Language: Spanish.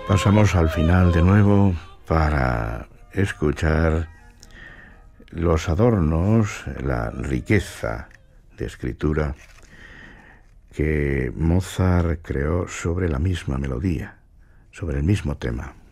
Pasamos al final de nuevo para escuchar los adornos, la riqueza de escritura que Mozart creó sobre la misma melodía, sobre el mismo tema.